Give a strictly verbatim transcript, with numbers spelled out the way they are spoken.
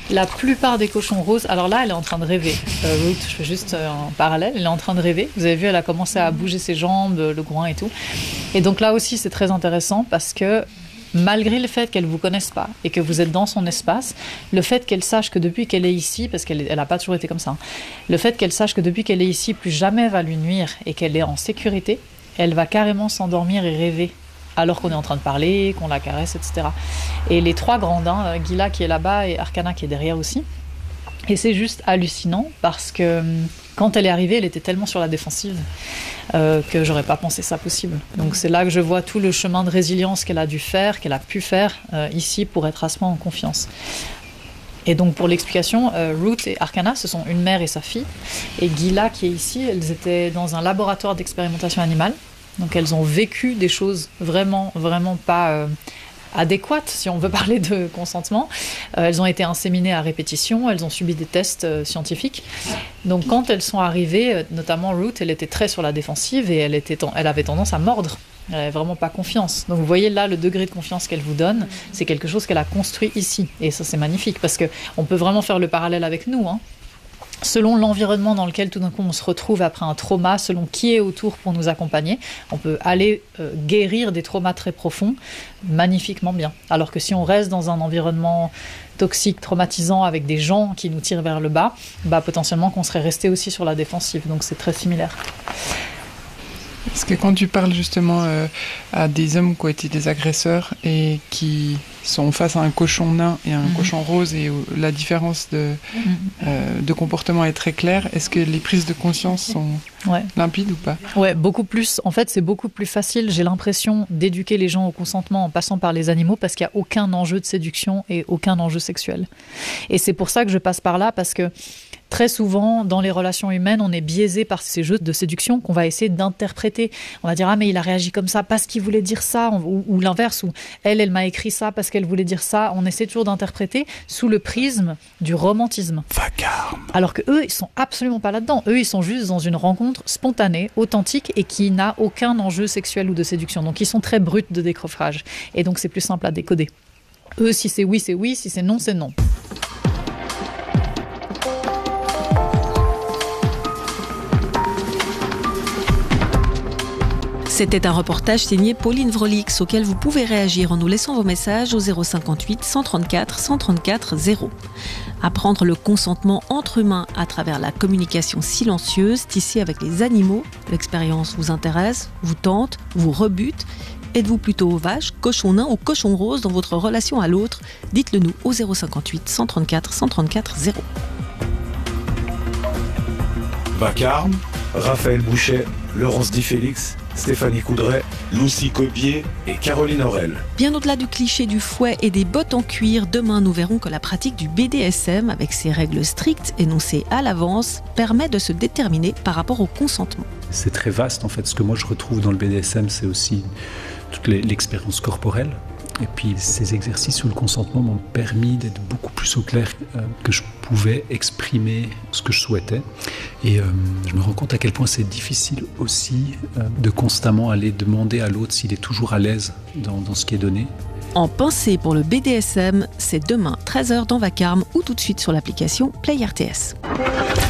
La plupart des cochons roses, alors là, elle est en train de rêver. Euh, Ruth, je fais juste euh, en parallèle, elle est en train de rêver. Vous avez vu, elle a commencé à bouger ses jambes, le groin et tout. Et donc là aussi, c'est très intéressant parce que malgré le fait qu'elle ne vous connaisse pas et que vous êtes dans son espace, le fait qu'elle sache que depuis qu'elle est ici, parce qu'elle n'a pas toujours été comme ça, hein, le fait qu'elle sache que depuis qu'elle est ici, plus jamais elle va lui nuire et qu'elle est en sécurité, elle va carrément s'endormir et rêver alors qu'on est en train de parler, qu'on la caresse, et cetera. Et les trois grandes, hein, Gila qui est là-bas et Arcana qui est derrière aussi. Et c'est juste hallucinant parce que quand elle est arrivée, elle était tellement sur la défensive euh, que j'aurais pas pensé ça possible. Donc c'est là que je vois tout le chemin de résilience qu'elle a dû faire, qu'elle a pu faire euh, ici pour être à ce point en confiance. Et donc pour l'explication, euh, Ruth et Arcana, ce sont une mère et sa fille. Et Gila qui est ici, elles étaient dans un laboratoire d'expérimentation animale. Donc elles ont vécu des choses vraiment, vraiment pas euh, adéquates, si on veut parler de consentement. Euh, elles ont été inséminées à répétition, elles ont subi des tests euh, scientifiques. Donc quand elles sont arrivées, euh, notamment Ruth, elle était très sur la défensive et elle, était ten- elle avait tendance à mordre. Elle n'avait vraiment pas confiance. Donc vous voyez là, le degré de confiance qu'elle vous donne, c'est quelque chose qu'elle a construit ici. Et ça, c'est magnifique parce qu'on peut vraiment faire le parallèle avec nous, hein. Selon l'environnement dans lequel tout d'un coup on se retrouve après un trauma, selon qui est autour pour nous accompagner, on peut aller euh, guérir des traumas très profonds magnifiquement bien. Alors que si on reste dans un environnement toxique, traumatisant, avec des gens qui nous tirent vers le bas, bah, potentiellement qu'on serait resté aussi sur la défensive. Donc c'est très similaire. Parce que quand tu parles justement euh, à des hommes qui ont été des agresseurs et qui sont face à un cochon nain et un mmh. cochon rose et où la différence de, mmh. euh, de comportement est très claire, est-ce que les prises de conscience sont ouais. limpides ou pas ? Ouais, beaucoup plus. En fait, c'est beaucoup plus facile, j'ai l'impression, d'éduquer les gens au consentement en passant par les animaux parce qu'il n'y a aucun enjeu de séduction et aucun enjeu sexuel. Et c'est pour ça que je passe par là, parce que très souvent, dans les relations humaines, on est biaisé par ces jeux de séduction qu'on va essayer d'interpréter. On va dire « Ah, mais il a réagi comme ça parce qu'il voulait dire ça », ou, ou l'inverse, ou « Elle, elle m'a écrit ça parce qu'elle voulait dire ça ». On essaie toujours d'interpréter sous le prisme du romantisme. Vacarme. Alors qu'eux, ils sont absolument pas là-dedans. Eux, ils sont juste dans une rencontre spontanée, authentique et qui n'a aucun enjeu sexuel ou de séduction. Donc, ils sont très bruts de décoffrage. Et donc, c'est plus simple à décoder. Eux, si c'est oui, c'est oui. Si c'est non, c'est non. C'était un reportage signé Pauline Vrolix auquel vous pouvez réagir en nous laissant vos messages au zéro cinquante-huit cent trente-quatre cent trente-quatre zéro. Apprendre le consentement entre humains à travers la communication silencieuse, tissée avec les animaux. L'expérience vous intéresse, vous tente, vous rebute. Êtes-vous plutôt vache, cochon nain ou cochon rose dans votre relation à l'autre ? Dites-le nous au zéro cinquante-huit cent trente-quatre cent trente-quatre zéro. Vacarme, Raphaël Bouchet, Laurence Di Félix, Stéphanie Coudray, Lucie Copier et Caroline Aurel. Bien au-delà du cliché du fouet et des bottes en cuir, demain nous verrons que la pratique du B D S M, avec ses règles strictes énoncées à l'avance, permet de se déterminer par rapport au consentement. C'est très vaste en fait. Ce que moi je retrouve dans le B D S M, c'est aussi toute l'expérience corporelle. Et puis ces exercices sur le consentement m'ont permis d'être beaucoup plus au clair euh, que je pouvais exprimer ce que je souhaitais. Et euh, je me rends compte à quel point c'est difficile aussi euh, de constamment aller demander à l'autre s'il est toujours à l'aise dans, dans ce qui est donné. En pensée pour le B D S M, c'est demain treize heures dans Vacarme ou tout de suite sur l'application Play R T S.